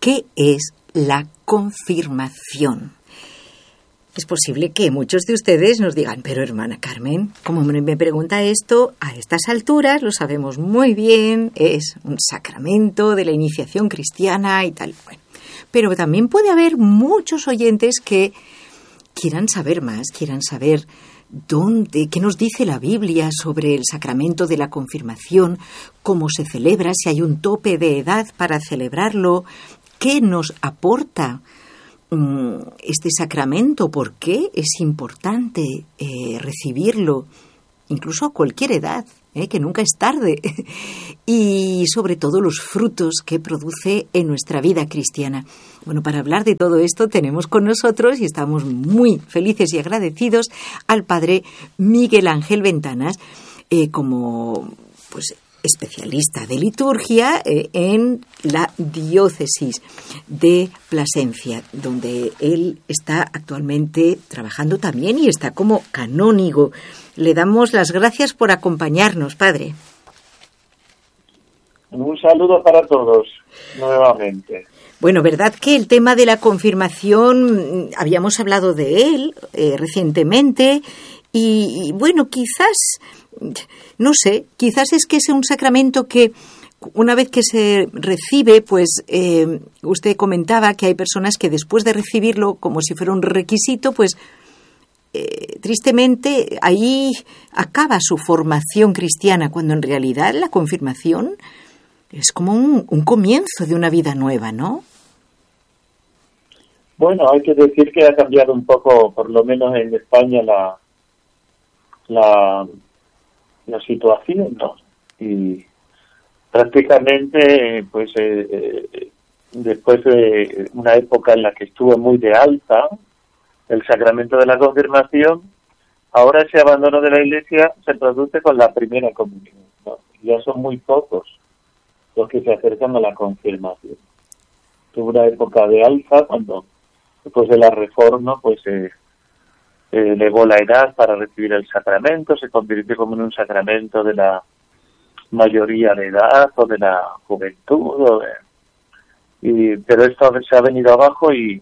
¿qué es la confirmación? Es posible que muchos de ustedes nos digan, pero hermana Carmen, como me pregunta esto, a estas alturas lo sabemos muy bien, es un sacramento de la iniciación cristiana y tal. Bueno, pero también puede haber muchos oyentes que quieran saber más, quieran saber qué nos dice la Biblia sobre el sacramento de la confirmación, cómo se celebra, si hay un tope de edad para celebrarlo, qué nos aporta este sacramento, por qué es importante recibirlo, incluso a cualquier edad, que nunca es tarde, y sobre todo los frutos que produce en nuestra vida cristiana. Bueno, para hablar de todo esto tenemos con nosotros, y estamos muy felices y agradecidos, al padre Miguel Ángel Ventanas, como especialista de liturgia en la diócesis de Plasencia, donde él está actualmente trabajando también y está como canónigo. Le damos las gracias por acompañarnos, padre. Un saludo para todos, nuevamente. Bueno, ¿verdad que el tema de la confirmación, habíamos hablado de él recientemente, y bueno, quizás, no sé, quizás es que es un sacramento que una vez que se recibe, pues usted comentaba que hay personas que después de recibirlo, como si fuera un requisito, pues tristemente ahí acaba su formación cristiana, cuando en realidad la confirmación es como un comienzo de una vida nueva, ¿no? Bueno, hay que decir que ha cambiado un poco, por lo menos en España, la situación, ¿no? Y prácticamente, pues, después de una época en la que estuvo muy de alta el sacramento de la confirmación, ahora ese abandono de la Iglesia se produce con la primera comunión, ¿no? Ya son muy pocos los que se acercan a la confirmación. Tuvo una época de alza cuando, después de la Reforma, pues elevó la edad para recibir el sacramento, se convirtió como en un sacramento de la mayoría de edad o de la juventud, pero esto se ha venido abajo y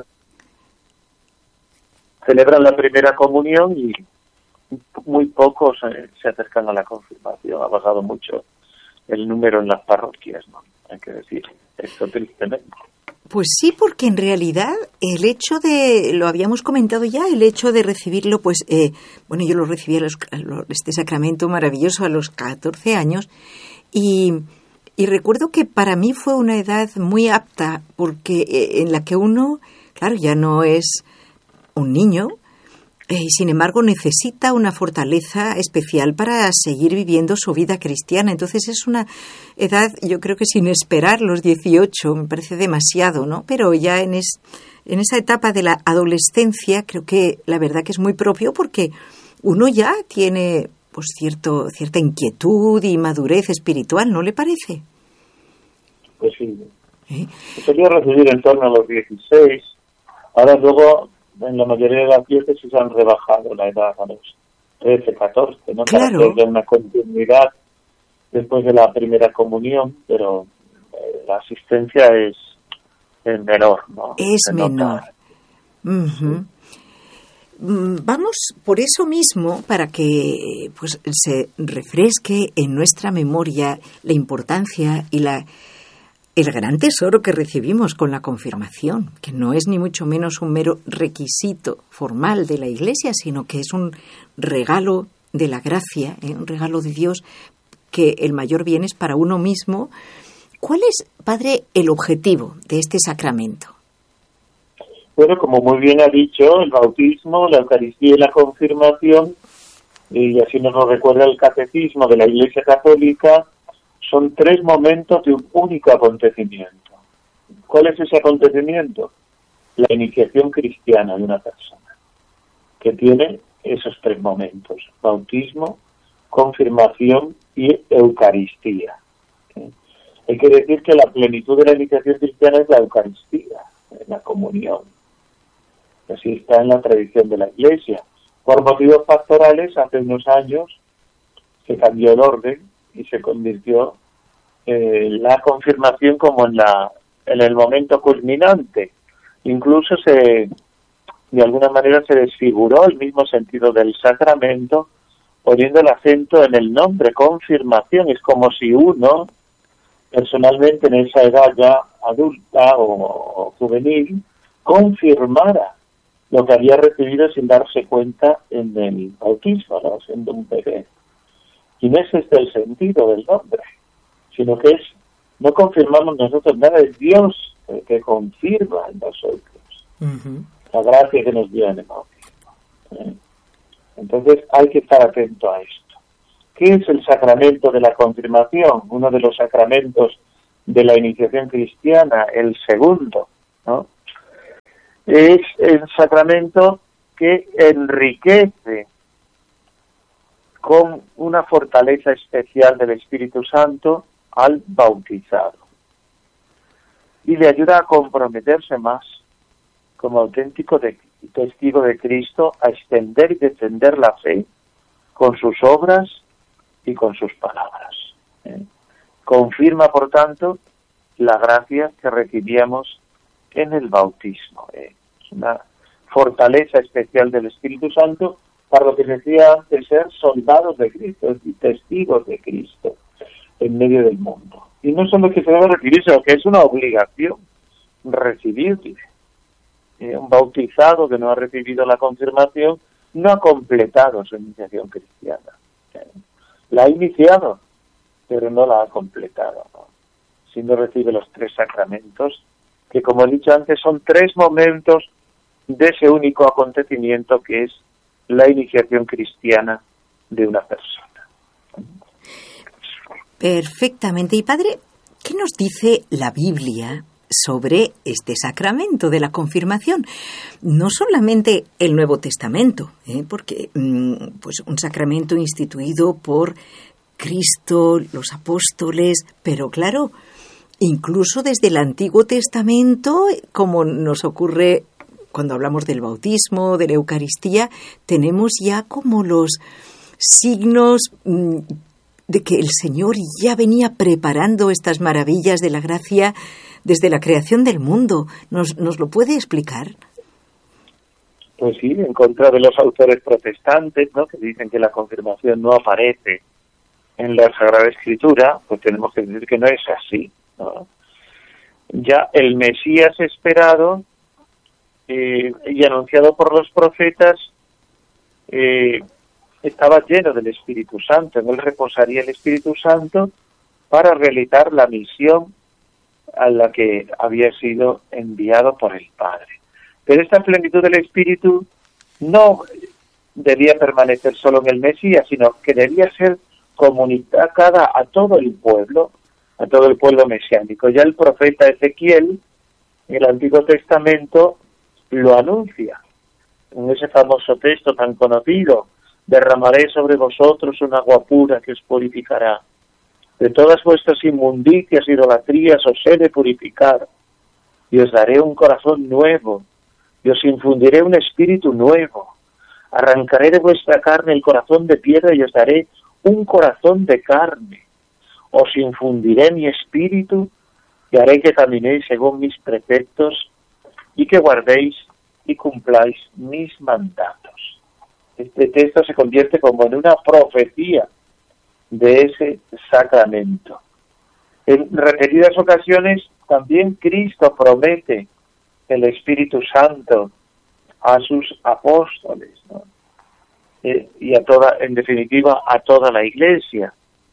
celebran la primera comunión y muy pocos se acercan a la confirmación. Ha bajado mucho el número en las parroquias, ¿no? Hay que decir esto tristemente. Pues sí, porque en realidad el hecho de, lo habíamos comentado ya, el hecho de recibirlo, pues, yo lo recibí este sacramento maravilloso a los 14 años y recuerdo que para mí fue una edad muy apta, porque en la que uno, claro, ya no es un niño, sin embargo necesita una fortaleza especial para seguir viviendo su vida cristiana. Entonces es una edad, yo creo que sin esperar los 18, me parece demasiado, ¿no? Pero ya en esa etapa de la adolescencia creo que la verdad que es muy propio, porque uno ya tiene pues cierta inquietud y madurez espiritual, ¿no le parece? Pues sí. Se solía recibir en torno a los 16, ahora luego en la mayoría de las diócesis han rebajado la edad a los 13, 14, ¿no? Claro. Para que haya una continuidad después de la primera comunión, pero la asistencia es menor, ¿no? Es menor. Uh-huh. Vamos por eso mismo, para que pues se refresque en nuestra memoria la importancia y el gran tesoro que recibimos con la confirmación, que no es ni mucho menos un mero requisito formal de la Iglesia, sino que es un regalo de la gracia, un regalo de Dios, que el mayor bien es para uno mismo. ¿Cuál es, padre, el objetivo de este sacramento? Bueno, como muy bien ha dicho, el bautismo, la Eucaristía y la confirmación, y así nos lo recuerda el Catecismo de la Iglesia Católica, son 3 momentos de un único acontecimiento. ¿Cuál es ese acontecimiento? La iniciación cristiana de una persona, que tiene esos 3 momentos: bautismo, confirmación y Eucaristía. Hay que decir que la plenitud de la iniciación cristiana es la Eucaristía, la comunión. Así está en la tradición de la Iglesia. Por motivos pastorales, hace unos años se cambió el orden y se convirtió la confirmación como en la en el momento culminante. Incluso de alguna manera se desfiguró el mismo sentido del sacramento, poniendo el acento en el nombre, confirmación. Es como si uno, personalmente en esa edad ya adulta o juvenil, confirmara lo que había recibido sin darse cuenta en el bautismo, ¿no? Siendo un bebé. Y no es este el sentido del nombre, sino que no confirmamos nosotros nada, es Dios el que confirma en nosotros la gracia que nos dio en el bautismo. Entonces hay que estar atento a esto. ¿Qué es el sacramento de la confirmación? Uno de los sacramentos de la iniciación cristiana, el segundo, ¿no? Es el sacramento que enriquece con una fortaleza especial del Espíritu Santo al bautizado y le ayuda a comprometerse más como auténtico testigo de Cristo, a extender y defender la fe con sus obras y con sus palabras. Confirma, por tanto, la gracia que recibíamos en el bautismo. Es una fortaleza especial del Espíritu Santo para lo que se decía antes, ser soldados de Cristo y testigos de Cristo en medio del mundo. Y no solo que se debe recibir, sino que es una obligación recibirle. Un bautizado que no ha recibido la confirmación no ha completado su iniciación cristiana. La ha iniciado, pero no la ha completado, ¿no? Si no recibe los 3 sacramentos, que como he dicho antes, son 3 momentos de ese único acontecimiento que es la iniciación cristiana de una persona. Perfectamente. Y padre, ¿qué nos dice la Biblia sobre este sacramento de la confirmación? No solamente el Nuevo Testamento, porque pues un sacramento instituido por Cristo, los apóstoles, pero claro, incluso desde el Antiguo Testamento, como nos ocurre cuando hablamos del bautismo, de la Eucaristía, tenemos ya como los signos de que el Señor ya venía preparando estas maravillas de la gracia desde la creación del mundo. ¿Nos lo puede explicar? Pues sí, en contra de los autores protestantes, ¿no?, que dicen que la confirmación no aparece en la Sagrada Escritura, pues tenemos que decir que no es así, ¿no? Ya el Mesías esperado y anunciado por los profetas estaba lleno del Espíritu Santo. En él reposaría el Espíritu Santo para realizar la misión a la que había sido enviado por el Padre. Pero esta plenitud del Espíritu no debía permanecer solo en el Mesías, sino que debía ser comunicada a todo el pueblo mesiánico. Ya el profeta Ezequiel, en el Antiguo Testamento, lo anuncia. En ese famoso texto tan conocido, derramaré sobre vosotros un agua pura que os purificará. De todas vuestras inmundicias, idolatrías, os he de purificar. Y os daré un corazón nuevo, y os infundiré un espíritu nuevo. Arrancaré de vuestra carne el corazón de piedra y os daré un corazón de carne. Os infundiré mi espíritu y haré que caminéis según mis preceptos y que guardéis y cumpláis mis mandatos. Este texto se convierte como en una profecía de ese sacramento. En repetidas ocasiones también Cristo promete el Espíritu Santo a sus apóstoles, ¿no? Y a toda, en definitiva, a toda la Iglesia.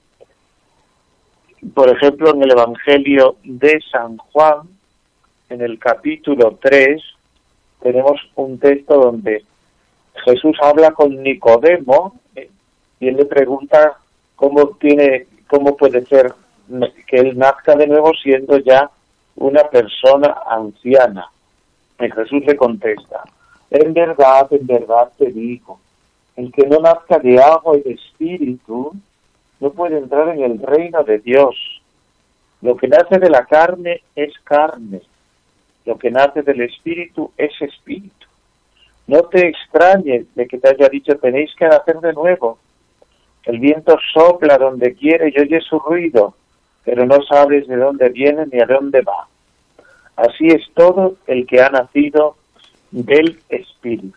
Por ejemplo, en el Evangelio de San Juan, en el capítulo 3, tenemos un texto donde Jesús habla con Nicodemo y él le pregunta cómo puede ser que él nazca de nuevo siendo ya una persona anciana. Y Jesús le contesta: en verdad te digo, el que no nazca de agua y de espíritu no puede entrar en el reino de Dios. Lo que nace de la carne es carne, lo que nace del espíritu es espíritu. No te extrañes de que te haya dicho tenéis que nacer de nuevo. El viento sopla donde quiere y oyes su ruido, pero no sabes de dónde viene ni a dónde va. Así es todo el que ha nacido del Espíritu.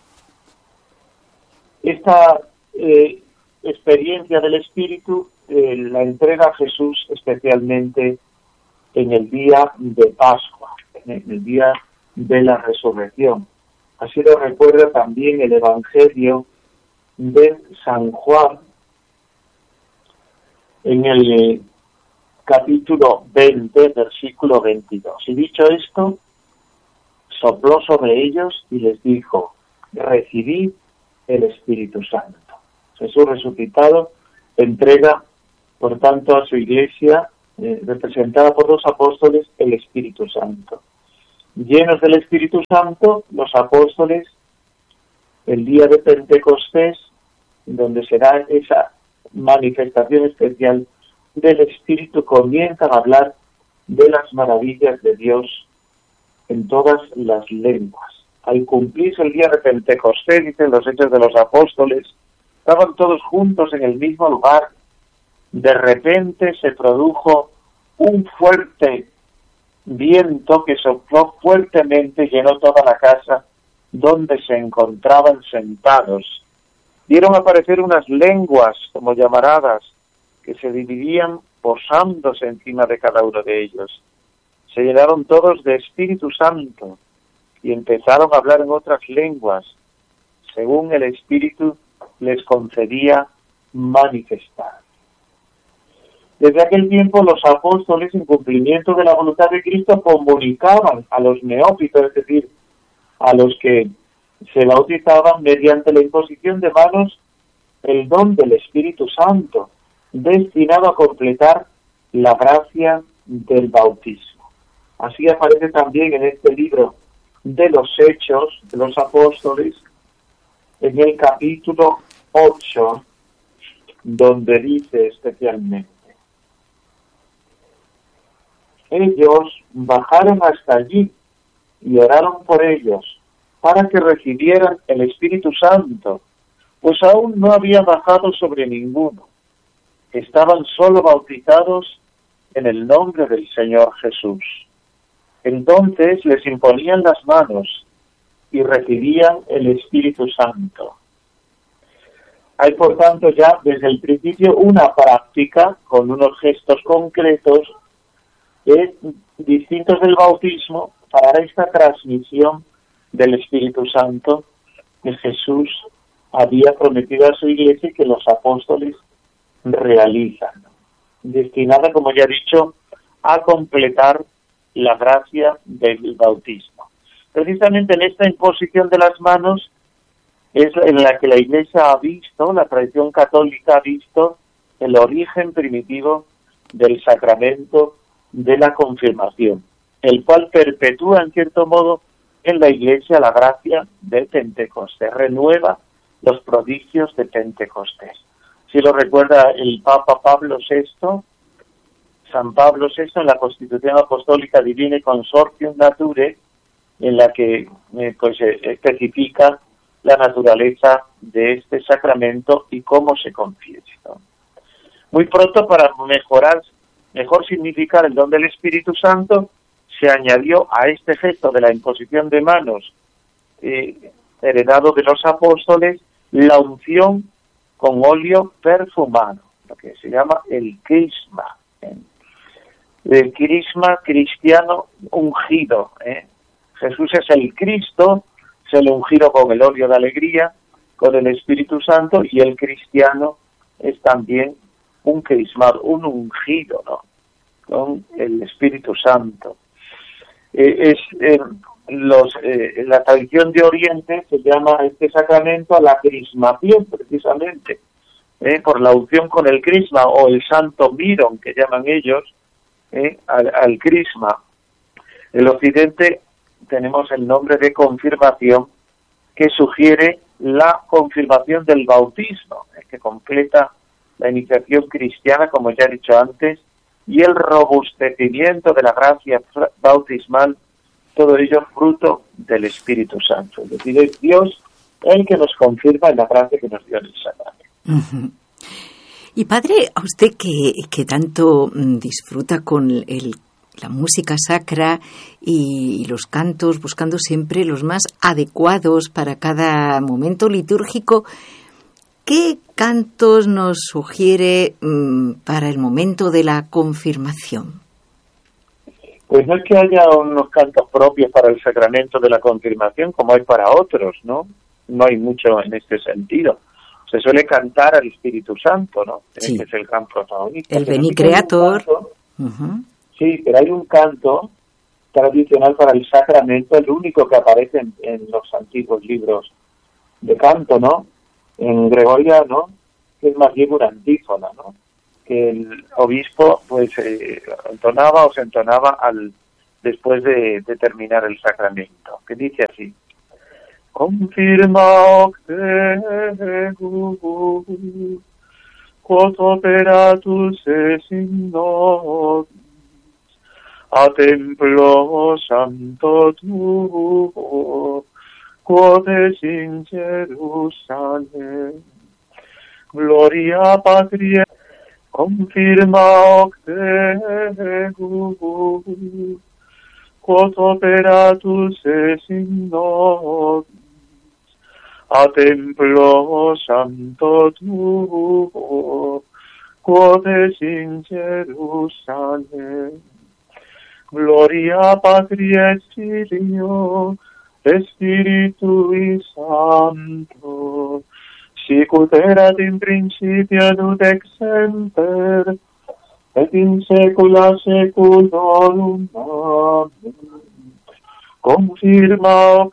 Esta experiencia del Espíritu la entrega Jesús especialmente en el día de Pascua, en el día de la resurrección. Así lo recuerda también el Evangelio de San Juan en el capítulo 20, versículo 22. Y dicho esto, sopló sobre ellos y les dijo: recibid el Espíritu Santo. Jesús resucitado entrega, por tanto, a su iglesia, representada por los apóstoles, el Espíritu Santo. Llenos del Espíritu Santo, los apóstoles, el día de Pentecostés, donde será esa manifestación especial del Espíritu, comienzan a hablar de las maravillas de Dios en todas las lenguas. Al cumplirse el día de Pentecostés, dicen los Hechos de los Apóstoles, estaban todos juntos en el mismo lugar. De repente se produjo un fuerte viento que sopló fuertemente y llenó toda la casa donde se encontraban sentados. Vieron aparecer unas lenguas como llamaradas que se dividían posándose encima de cada uno de ellos. Se llenaron todos de Espíritu Santo y empezaron a hablar en otras lenguas, según el Espíritu les concedía manifestar. Desde aquel tiempo los apóstoles, en cumplimiento de la voluntad de Cristo, comunicaban a los neófitos, es decir, a los que se bautizaban mediante la imposición de manos, el don del Espíritu Santo, destinado a completar la gracia del bautismo. Así aparece también en este libro de los Hechos de los Apóstoles, en el capítulo 8, donde dice especialmente: ellos bajaron hasta allí y oraron por ellos para que recibieran el Espíritu Santo, pues aún no había bajado sobre ninguno. Estaban solo bautizados en el nombre del Señor Jesús. Entonces les imponían las manos y recibían el Espíritu Santo. Hay, por tanto, ya desde el principio una práctica con unos gestos concretos distintos del bautismo para esta transmisión del Espíritu Santo que Jesús había prometido a su iglesia y que los apóstoles realizan, destinada, como ya he dicho, a completar la gracia del bautismo. Precisamente en esta imposición de las manos es en la que la Iglesia ha visto, la tradición católica ha visto el origen primitivo del sacramento de la confirmación, el cual perpetúa en cierto modo en la Iglesia la gracia de Pentecostés, renueva los prodigios de Pentecostés. Si lo recuerda el Papa Pablo VI, San Pablo VI, en la Constitución Apostólica Divine Consortium Naturae, en la que especifica la naturaleza de este sacramento y cómo se confiesa. Muy pronto, para mejor significar el don del Espíritu Santo, se añadió a este gesto de la imposición de manos heredado de los apóstoles la unción con óleo perfumado, lo que se llama el crisma. El crisma cristiano ungido. Jesús es el Cristo, se le ungido con el óleo de alegría, con el Espíritu Santo, y el cristiano es también un crismado, un ungido, ¿no?, con el Espíritu Santo. En la tradición de Oriente se llama este sacramento a la crismación, precisamente, por la unción con el crisma, o el santo mirón, que llaman ellos, al crisma. En el Occidente tenemos el nombre de confirmación, que sugiere la confirmación del bautismo, que completa la iniciación cristiana, como ya he dicho antes, y el robustecimiento de la gracia bautismal, todo ello fruto del Espíritu Santo. Es decir, es Dios el que nos confirma en la gracia que nos dio en el sacramento. Uh-huh. Y padre, a usted que tanto disfruta con el la música sacra y los cantos, buscando siempre los más adecuados para cada momento litúrgico. ¿Qué cantos nos sugiere para el momento de la confirmación? Pues no es que haya unos cantos propios para el sacramento de la confirmación como hay para otros, ¿no? No hay mucho en este sentido. Se suele cantar al Espíritu Santo, ¿no? Sí. Este es el canto protagonista. El Veni Creator. Sí, pero hay un canto tradicional para el sacramento, el único que aparece en los antiguos libros de canto, ¿no? En gregoriano, que es más bien una antífona, ¿no? Que el obispo pues entonaba o se entonaba después de terminar el sacramento, que dice así: confirma quod operatus es in nobis a templo santo tuo quod es in Jerusalem gloria patria confirma quod operatus es in nobis a templo santo tuo quod es in Jerusalem gloria patri et Filio Spiritui Sancto sicut erat in principio et nunc et semper et in saecula saeculorum. Amen. Confirma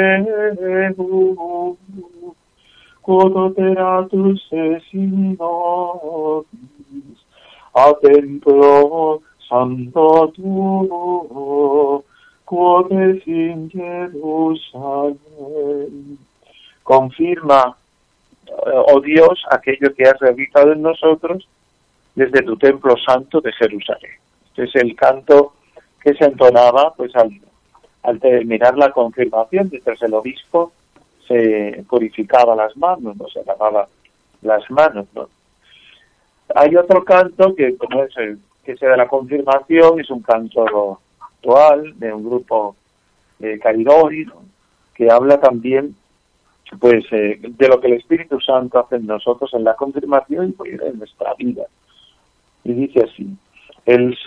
Deum quod operatus es in nobis a templo santo tuo quod es in Jerusalem. Confirma, oh Dios, aquello que has realizado en nosotros desde tu templo santo de Jerusalén. Este es el canto que se entonaba pues al terminar la confirmación. Mientras el obispo se purificaba las manos, no se lavaba las manos, ¿no? Hay otro canto que no es el que sea de la confirmación, es un canto actual de un grupo Caridori, ¿no? Que habla también pues de lo que el Espíritu Santo hace en nosotros en la confirmación y pues, en nuestra vida. Y dice así: el